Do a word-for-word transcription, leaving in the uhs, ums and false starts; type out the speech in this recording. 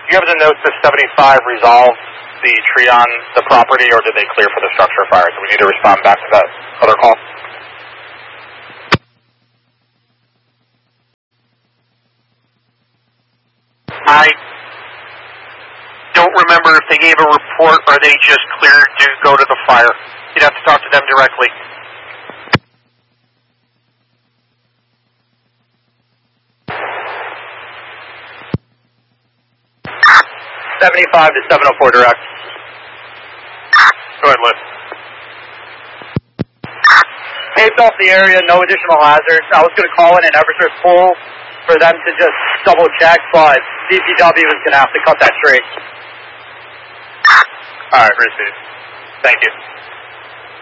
you have to note the seventy-five resolved the tree on the property, or did they clear for the structure fire? Do we need to respond back to that other call? I don't remember if they gave a report or they just cleared to go to the fire. You'd have to talk to them directly. seventy-five to seven oh four direct. Go ahead, Liz. Taped off the area, no additional hazards. I was going to call in an Eversource pool for them to just double check, but D P W is going to have to cut that tree. All right, received. Thank you.